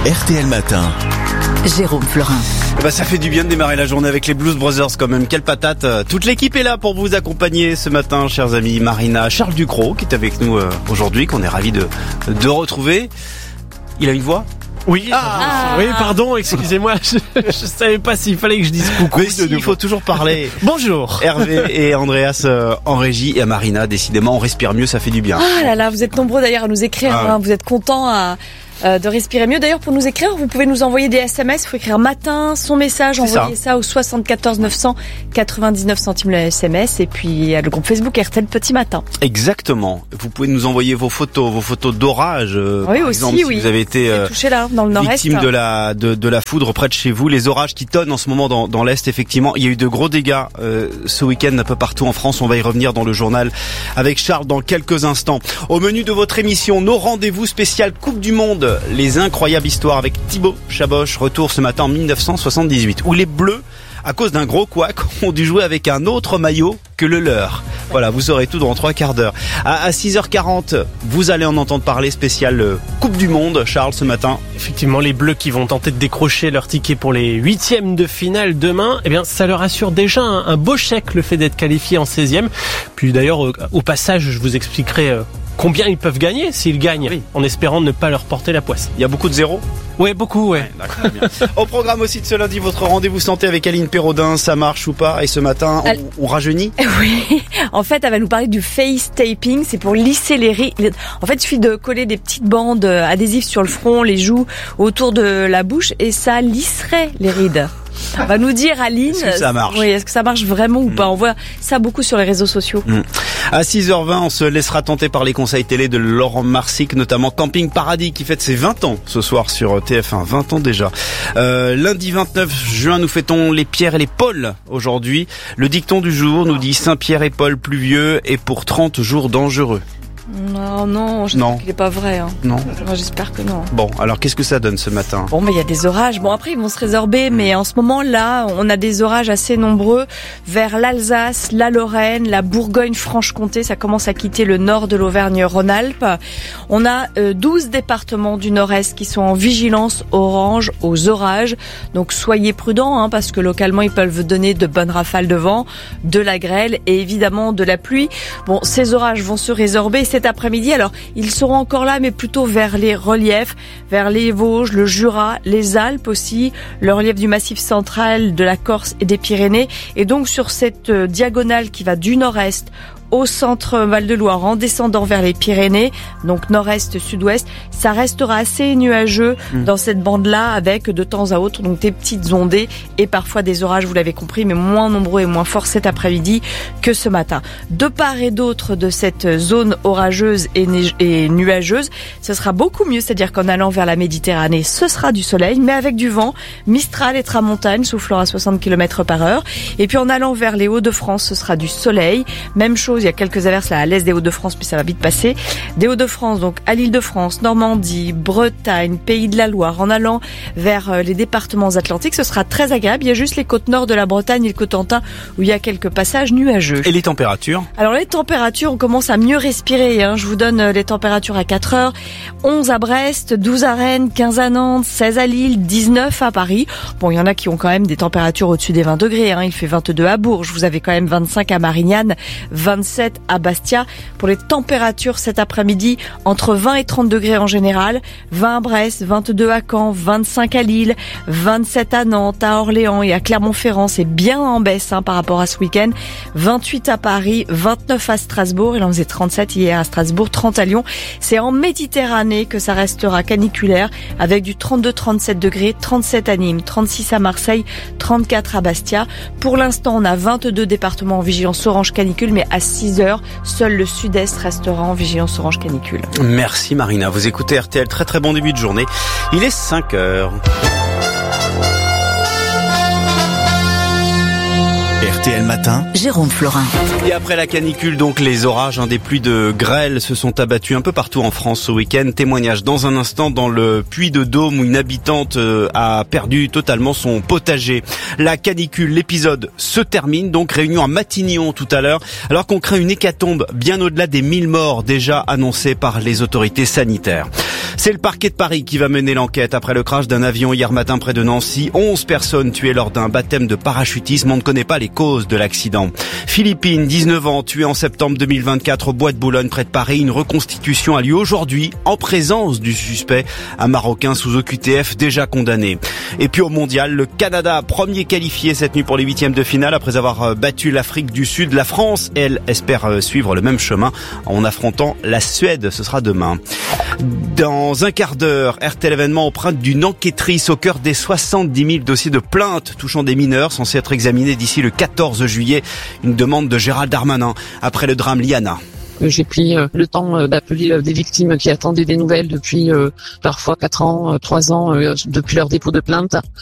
RTL Matin. Jérôme Florin. Ça fait du bien de démarrer la journée avec les Blues Brothers quand même. Quelle patate. Toute l'équipe est là pour vous accompagner ce matin, chers amis. Marina, Charles Ducrot qui est avec nous aujourd'hui, qu'on est ravis de retrouver. Il a une voix ? Oui, oui, pardon, excusez-moi, je savais pas s'il fallait que je dise coucou. Mais si, il faut toujours parler. Bonjour. Hervé et Andreas en régie, et à Marina, décidément, on respire mieux, ça fait du bien. Ah là là, vous êtes nombreux d'ailleurs à nous écrire, vous êtes contents de respirer mieux. D'ailleurs, pour nous écrire, vous pouvez nous envoyer des SMS. Il faut écrire matin, son message, envoyer ça au 74 900, 99 centimes le SMS, et puis le groupe Facebook RTL Petit Matin. Exactement. Vous pouvez nous envoyer vos photos d'orage. Oui, par aussi, exemple, si vous avez été touché là, dans le nord-est, victime de la foudre près de chez vous, les orages qui tonnent en ce moment dans l'est. Effectivement, il y a eu de gros dégâts ce week-end un peu partout en France. On va y revenir dans le journal avec Charles dans quelques instants. Au menu de votre émission, nos rendez-vous spécial Coupe du Monde. Les incroyables histoires avec Thibaut Chaboch. Retour ce matin en 1978, où les Bleus, à cause d'un gros couac, ont dû jouer avec un autre maillot que le leur. Voilà, vous aurez tout dans 3 quarts d'heure. À 6h40, vous allez en entendre parler, spécial Coupe du Monde, Charles, ce matin. Effectivement, les Bleus qui vont tenter de décrocher leur ticket pour les 8e de finale demain, eh bien, ça leur assure déjà un beau chèque, le fait d'être qualifié en 16e. Puis d'ailleurs, au passage, je vous expliquerai combien ils peuvent gagner s'ils gagnent, en espérant ne pas leur porter la poisse. Il y a beaucoup de zéros ? Ouais, beaucoup, ouais. D'accord, bien. Au programme aussi de ce lundi, votre rendez-vous santé avec Aline Perraudin, ça marche ou pas? Et ce matin, on rajeunit? Oui, en fait, elle va nous parler du face taping, c'est pour lisser les rides. En fait, il suffit de coller des petites bandes adhésives sur le front, les joues, autour de la bouche, et ça lisserait les rides. Va nous dire Aline, est-ce que ça marche? Oui, est-ce que ça marche vraiment ou pas? On voit ça beaucoup sur les réseaux sociaux. À 6h20, on se laissera tenter par les conseils télé de Laurent Marsic, notamment Camping Paradis qui fête ses 20 ans ce soir sur TF1, 20 ans déjà. Lundi 29 juin, nous fêtons les Pierre et les Paul aujourd'hui. Le dicton du jour nous dit Saint-Pierre et Paul pluvieux et pour 30 jours dangereux. Non, j'espère qu'il n'est pas vrai. Non. Moi, j'espère que non. Bon, alors qu'est-ce que ça donne ce matin? Bon, mais il y a des orages. Bon, après, ils vont se résorber, mais en ce moment-là, on a des orages assez nombreux vers l'Alsace, la Lorraine, la Bourgogne-Franche-Comté. Ça commence à quitter le nord de l'Auvergne-Rhône-Alpes. On a 12 départements du nord-est qui sont en vigilance orange aux orages. Donc, soyez prudents, parce que localement, ils peuvent donner de bonnes rafales de vent, de la grêle et évidemment de la pluie. Bon, ces orages vont se résorber cet après-midi. Alors, ils seront encore là, mais plutôt vers les reliefs, vers les Vosges, le Jura, les Alpes aussi, le relief du Massif central, de la Corse et des Pyrénées. Et donc, sur cette diagonale qui va du nord-est au centre Val-de-Loire en descendant vers les Pyrénées, donc nord-est, sud-ouest, ça restera assez nuageux dans cette bande-là avec de temps à autre donc des petites ondées et parfois des orages, vous l'avez compris, mais moins nombreux et moins forts cet après-midi que ce matin. De part et d'autre de cette zone orageuse et nuageuse, ce sera beaucoup mieux, c'est-à-dire qu'en allant vers la Méditerranée, ce sera du soleil, mais avec du vent, Mistral et Tramontane soufflant à 60 km/h. Et puis en allant vers les Hauts-de-France, ce sera du soleil. Même chose, il y a quelques averses là à l'est des Hauts-de-France, mais ça va vite passer. Des Hauts-de-France, donc à l'Île-de-France, Normandie, Bretagne, Pays de la Loire, en allant vers les départements atlantiques, ce sera très agréable. Il y a juste les côtes nord de la Bretagne et le Cotentin où il y a quelques passages nuageux. Et les températures? Alors les températures, on commence à mieux respirer. Je vous donne les températures à 4 heures. 11 à Brest, 12 à Rennes, 15 à Nantes, 16 à Lille, 19 à Paris. Bon, il y en a qui ont quand même des températures au-dessus des 20 degrés. Il fait 22 à Bourges. Vous avez quand même 25 à Marignane, 27 à Bastia. Pour les températures cet après-midi, entre 20 et 30 degrés en général, 20 à Brest, 22 à Caen, 25 à Lille, 27 à Nantes, à Orléans et à Clermont-Ferrand. C'est bien en baisse par rapport à ce week-end. 28 à Paris, 29 à Strasbourg. Il en faisait 37 hier à Strasbourg, 30 à Lyon. C'est en Méditerranée que ça restera caniculaire avec du 32-37 degrés, 37 à Nîmes, 36 à Marseille, 34 à Bastia. Pour l'instant, on a 22 départements en vigilance orange canicule, mais à 6 heures, seul le sud-est restera en vigilance orange canicule. Merci Marina, vous écoutez RTL, très très bon début de journée. Il est 5h. RTL Matin, Jérôme Florin. Et après la canicule, donc les orages, des pluies de grêle se sont abattus un peu partout en France ce week-end. Témoignage dans un instant dans le Puy-de-Dôme où une habitante a perdu totalement son potager. La canicule, l'épisode se termine, donc réunion à Matignon tout à l'heure, alors qu'on craint une hécatombe bien au-delà des 1000 morts déjà annoncés par les autorités sanitaires. C'est le parquet de Paris qui va mener l'enquête après le crash d'un avion hier matin près de Nancy. 11 personnes tuées lors d'un baptême de parachutisme. On ne connaît pas les causes de l'accident. Philippine, 19 ans, tuée en septembre 2024 au Bois de Boulogne près de Paris. Une reconstitution a lieu aujourd'hui en présence du suspect, un Marocain sous OQTF déjà condamné. Et puis au mondial, le Canada, premier qualifié cette nuit pour les huitièmes de finale après avoir battu l'Afrique du Sud. La France, elle, espère suivre le même chemin en affrontant la Suède. Ce sera demain. Dans un quart d'heure, RTL Événement emprunte d'une enquêtrice au cœur des 70 000 dossiers de plaintes touchant des mineurs censés être examinés d'ici le 14 juillet. Une demande de Gérald Darmanin après le drame Liana. J'ai pris le temps d'appeler des victimes qui attendaient des nouvelles depuis parfois 4 ans, 3 ans depuis leur dépôt de plainte.